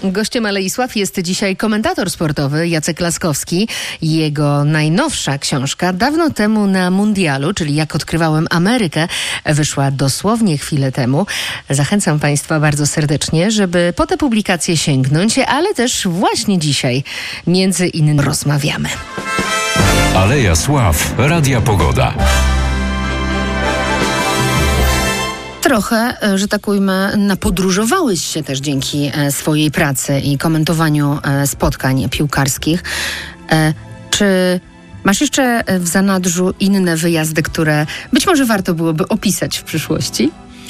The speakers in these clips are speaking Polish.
Gościem Aleisław jest dzisiaj komentator sportowy Jacek Laskowski. Jego najnowsza książka dawno temu na mundialu, czyli Jak odkrywałem Amerykę, wyszła dosłownie chwilę temu. Zachęcam Państwa bardzo serdecznie, żeby po tę publikację sięgnąć, ale też właśnie dzisiaj między innymi rozmawiamy. Aleja Sław, Radia Pogoda. Trochę, że tak ujmę, napodróżowałeś się też dzięki swojej pracy i komentowaniu spotkań piłkarskich. Czy masz jeszcze w zanadrzu inne wyjazdy, które być może warto byłoby opisać w przyszłości?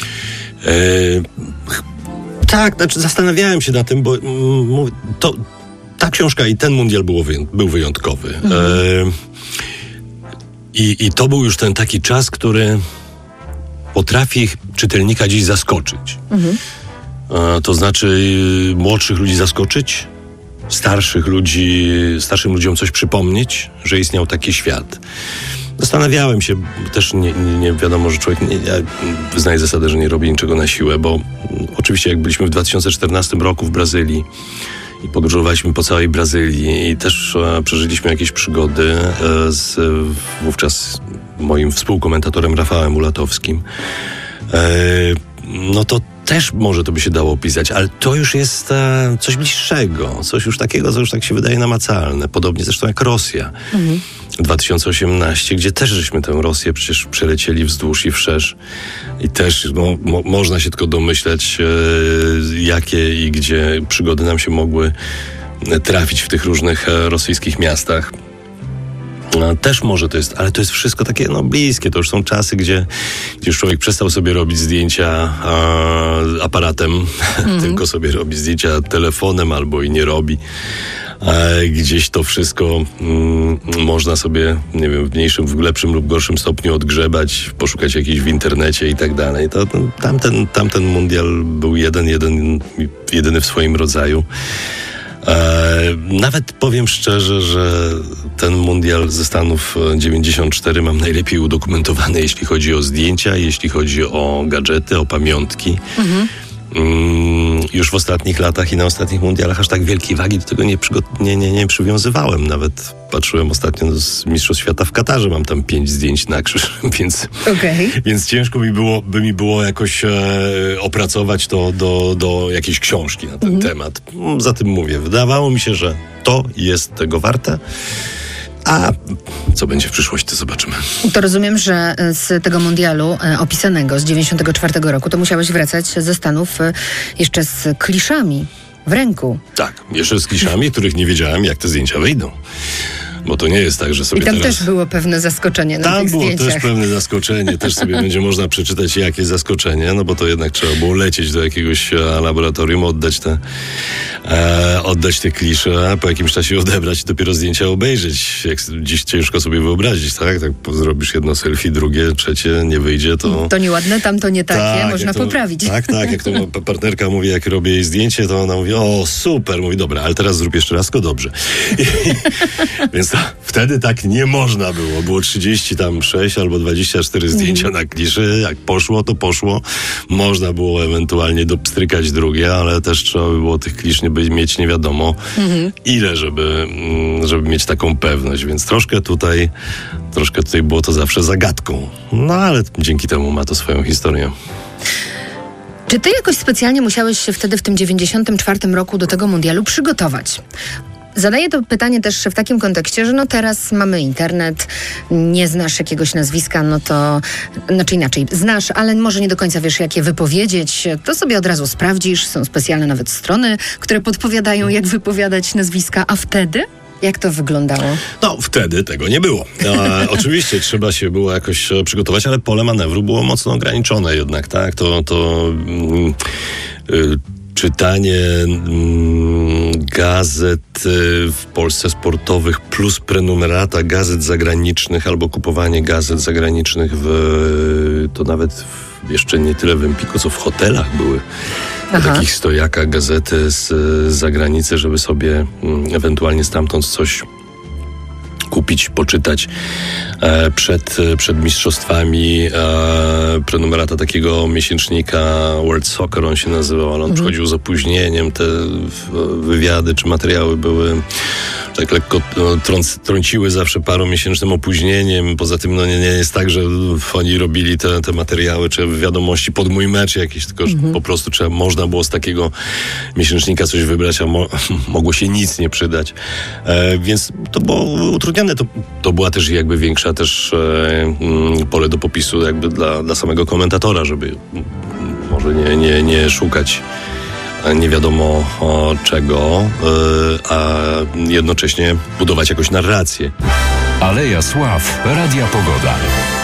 Tak, znaczy zastanawiałem się na tym, bo ta książka i ten mundial był wyjątkowy. I to był już ten taki czas, który potrafi czytelnika dziś zaskoczyć. To znaczy młodszych ludzi zaskoczyć, starszym ludziom coś przypomnieć, że istniał taki świat. Zastanawiałem się, też nie wiadomo, że człowiek, ja wyznaję zasadę, że nie robi niczego na siłę, bo oczywiście jak byliśmy w 2014 roku w Brazylii i podróżowaliśmy po całej Brazylii i też przeżyliśmy jakieś przygody z wówczas moim współkomentatorem Rafałem Ulatowskim, no to też może to by się dało opisać, ale to już jest coś bliższego, coś już takiego, co już tak się wydaje namacalne. Podobnie zresztą jak Rosja 2018, gdzie też żeśmy tę Rosję przecież przelecieli wzdłuż i wszerz i też można się tylko domyśleć, jakie i gdzie przygody nam się mogły trafić w tych różnych rosyjskich miastach. Też może to jest, ale to jest wszystko takie bliskie. To już są czasy, gdzie już człowiek przestał sobie robić zdjęcia aparatem, tylko sobie robi zdjęcia telefonem albo i nie robi. Gdzieś to wszystko można sobie, nie wiem, w mniejszym, w lepszym lub gorszym stopniu odgrzebać, poszukać jakiś w internecie i tak dalej. Tamten mundial był jedyny w swoim rodzaju. Nawet powiem szczerze, że ten mundial ze Stanów 94 mam najlepiej udokumentowany, jeśli chodzi o zdjęcia, jeśli chodzi o gadżety, o pamiątki. Już w ostatnich latach i na ostatnich mundialach aż tak wielkiej wagi do tego nie przywiązywałem. Nawet patrzyłem ostatnio z Mistrzostw Świata w Katarze, mam tam 5 zdjęć na krzyż, więc ciężko by mi było jakoś opracować to do jakiejś książki na ten temat. Za tym mówię, wydawało mi się, że to jest tego warte. A co będzie w przyszłości, to zobaczymy. To rozumiem, że z tego mundialu opisanego z 94 roku to musiałeś wracać ze Stanów jeszcze z kliszami w ręku. Tak, jeszcze z kliszami, których nie wiedziałem, jak te zdjęcia wyjdą. Bo to nie jest tak, że sobie I tam teraz... też było pewne zaskoczenie na tych zdjęciach. Tam było też pewne zaskoczenie. Też sobie będzie można przeczytać, jakie zaskoczenie, no bo to jednak trzeba było lecieć do jakiegoś laboratorium, oddać te klisze, a po jakimś czasie odebrać i dopiero zdjęcia obejrzeć. Jak dziś ciężko sobie wyobrazić, tak? Tak zrobisz jedno selfie, drugie, trzecie, nie wyjdzie, to... To nieładne, tamto nie takie, można poprawić. Tak, jak to partnerka mówi, jak robię jej zdjęcie, to ona mówi, o super, mówi, dobra, ale teraz zrób jeszcze raz, to dobrze. Więc wtedy tak nie można było. Było 36 albo 24 zdjęcia na kliszy. Jak poszło, to poszło. Można było ewentualnie dopstrykać drugie, ale też trzeba by było tych klisz mieć nie wiadomo ile, żeby mieć taką pewność. Więc troszkę tutaj było to zawsze zagadką. No ale dzięki temu ma to swoją historię. Czy ty jakoś specjalnie musiałeś się wtedy w tym 94 roku do tego mundialu przygotować? Zadaję to pytanie też w takim kontekście, że teraz mamy internet, nie znasz jakiegoś nazwiska, no to, znaczy inaczej, znasz, ale może nie do końca wiesz, jak je wypowiedzieć, to sobie od razu sprawdzisz, są specjalne nawet strony, które podpowiadają, jak wypowiadać nazwiska, a wtedy? Jak to wyglądało? No, wtedy tego nie było. Oczywiście trzeba się było jakoś przygotować, ale pole manewru było mocno ograniczone jednak, tak? Czytanie gazet w Polsce sportowych plus prenumerata gazet zagranicznych albo kupowanie gazet zagranicznych to nawet jeszcze nie tyle w Empiku, co w hotelach były na takich stojakach gazety z zagranicy, żeby sobie ewentualnie stamtąd coś kupić, poczytać przed mistrzostwami prenumerata takiego miesięcznika World Soccer, on się nazywał, ale on przychodził z opóźnieniem. Te wywiady czy materiały były tak lekko trąciły zawsze paromiesięcznym opóźnieniem. Poza tym nie jest tak, że oni robili te materiały czy wiadomości pod mój mecz jakieś, tylko że po prostu można było z takiego miesięcznika coś wybrać, a mogło się nic nie przydać. Więc to było utrudnione. To była też jakby większa też pole do popisu jakby dla samego komentatora, żeby może nie szukać nie wiadomo czego, a jednocześnie budować jakąś narrację. Aleja Sław, Radia Pogoda.